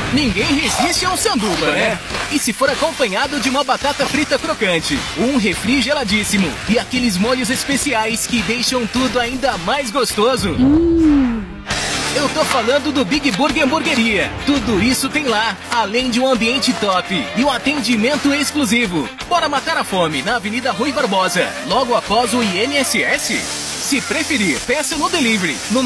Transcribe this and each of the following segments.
Ninguém resiste a um sanduba, né? E se for acompanhado de uma batata frita crocante, um refri geladíssimo e aqueles molhos especiais que deixam tudo ainda mais gostoso. Eu tô falando do Big Burger Hamburgueria. Tudo isso tem lá, além de um ambiente top e um atendimento exclusivo. Bora matar a fome na Avenida Rui Barbosa, logo após o INSS? Se preferir, peça no delivery no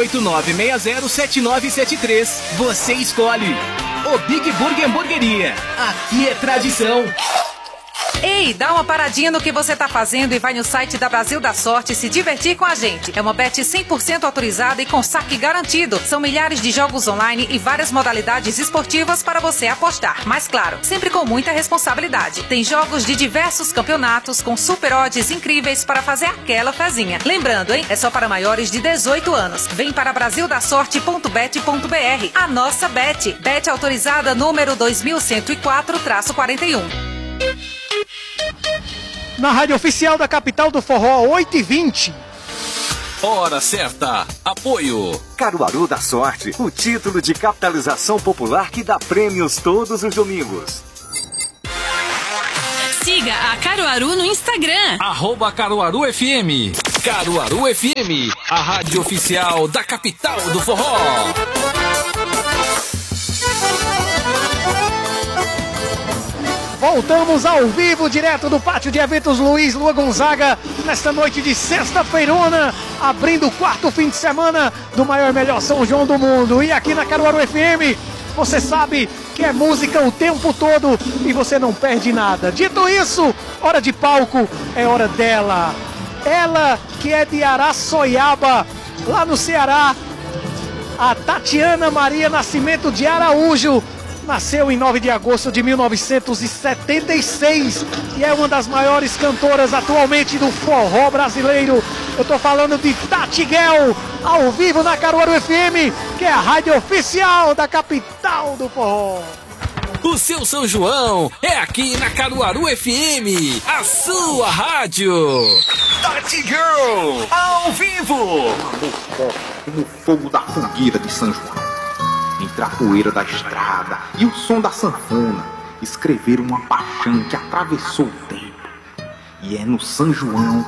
989607973. Você escolhe. O Big Burger Hamburgueria. Aqui é tradição. Ei, dá uma paradinha no que você tá fazendo e vai no site da Brasil da Sorte se divertir com a gente. É uma bet 100% autorizada e com saque garantido. São milhares de jogos online e várias modalidades esportivas para você apostar. Mas claro, sempre com muita responsabilidade. Tem jogos de diversos campeonatos com super odds incríveis para fazer aquela fezinha. Lembrando, hein? É só para maiores de 18 anos. Vem para brasildasorte.bet.br. A nossa bet. Bet autorizada número 2104-41. Na rádio oficial da capital do forró, 8h20. Hora certa. Apoio Caruaru da Sorte, o título de capitalização popular que dá prêmios todos os domingos. Siga a Caruaru no Instagram. @CaruaruFM. Caruaru FM, a rádio oficial da capital do forró. Voltamos ao vivo, direto do pátio de eventos Luiz Lua Gonzaga, nesta noite de sexta-feirona, abrindo o quarto fim de semana do maior e melhor São João do mundo. E aqui na Caruaru FM, você sabe que é música o tempo todo e você não perde nada. Dito isso, hora de palco é hora dela. Ela que é de Araçoiaba, lá no Ceará, a Tatiana Maria Nascimento de Araújo. Nasceu em 9 de agosto de 1976 e é uma das maiores cantoras atualmente do forró brasileiro. Eu tô falando de Tati Guel, ao vivo na Caruaru FM, que é a rádio oficial da capital do forró. O seu São João é aqui na Caruaru FM, a sua rádio. Tati Girl, ao vivo! Como o fogo da fogueira de São João. Entre a poeira da estrada e o som da sanfona, escreveram uma paixão que atravessou o tempo. E é no São João